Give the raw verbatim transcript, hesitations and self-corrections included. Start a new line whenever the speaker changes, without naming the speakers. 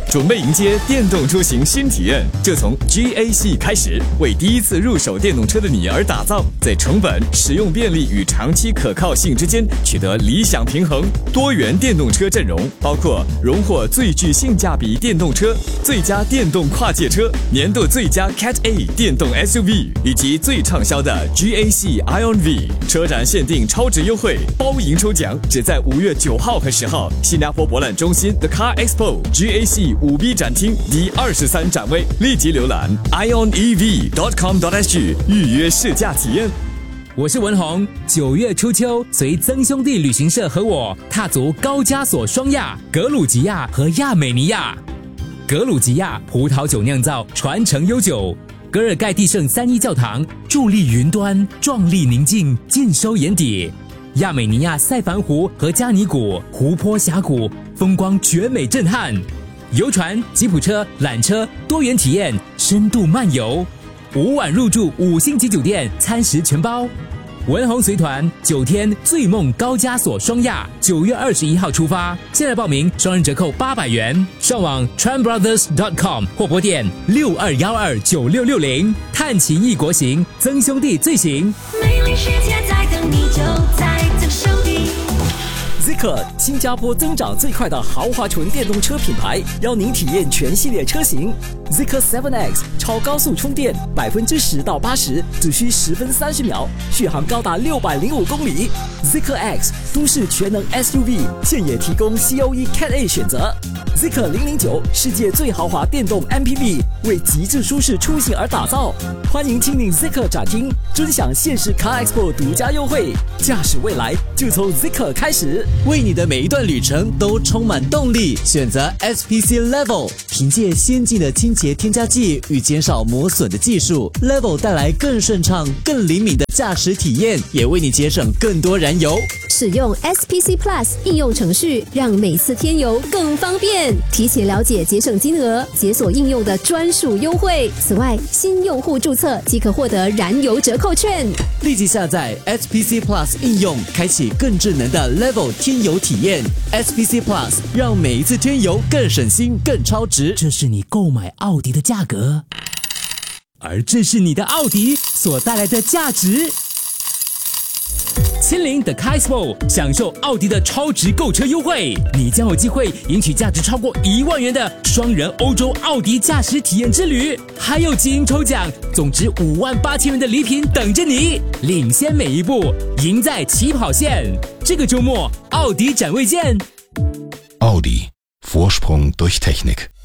准备迎接电动出行新体验，就从 G A 系开始，为第一次入手电动车的你而打造，在成本、使用便利与长期可靠性之间取得理想平衡。多元电动车阵容包括荣获最具性价比电动车、最佳电动跨界车、年度最佳 Cat A 电动 S U V 以及最畅销的 G A 系 Ion V。车展限定超值优惠，包赢抽奖，只在五月九号和十号，新加坡博览中心 The Car Expo G A 系五 B 展厅第二十三展位，立即浏览 i o n e v dot com dot s g 预约试驾体验。
我是文宏，九月初秋，随曾兄弟旅行社和我踏足高加索双亚格鲁吉亚和亚美尼亚。格鲁吉亚葡萄酒酿造传承悠久，格尔盖蒂圣三一教堂伫立云端，壮丽宁静，尽收眼底。亚美尼亚塞凡湖和加尼古湖泊峡谷，风光绝美震撼。游船、吉普车、缆车，多元体验，深度漫游。五晚入住五星级酒店，餐食全包。文宏随团九天醉梦高加索双亚，九月二十一号出发。现在报名，双人折扣八百元。上网 tran brothers dot com 或拨电六二幺二九六六零。探奇异国行，曾兄弟最行。
美丽世界在等你，就在曾兄弟。
Zeekr 新加坡增长最快的豪华纯电动车品牌，邀您体验全系列车型。Zeekr 七 X 超高速充电，百分之十到八十只需十分三十秒，续航高达六百零五公里。Zeekr X 都市全能 S U V， 现也提供 C O E Cat A 选择。Zeekr 零零九世界最豪华电动 M P V， 为极致舒适出行而打造。欢迎亲临 Zeekr 展厅，尊享现实 Car Expo 独家优惠。驾驶未来就从 Zeekr 开始。
为你的每一段旅程都充满动力，选择 S P C Level， 凭借先进的清洁添加剂与减少磨损的技术 ，Level 带来更顺畅、更灵敏的驾驶体验，也为你节省更多燃油。
使用 S P C Plus 应用程序，让每次添油更方便。提前了解节省金额，解锁应用的专属优惠。此外，新用户注册即可获得燃油折扣券。
立即下载 S P C Plus 应用，开启更智能的 Level 添油体验。S P C Plus 让每一次添油更省心、更超值。
这是你购买奥迪的价格，而这是你的奥迪所带来的价值。亲临 The Car Expo， 享受奥迪的超值购车优惠，你将有机会赢取价值超过一万元的双人欧洲奥迪驾驶体验之旅，还有基因抽奖，总值五万八千元的礼品等着你，领先每一步，赢在起跑线。这个周末，奥迪展位见。
Audi. Vorsprung durch Technik.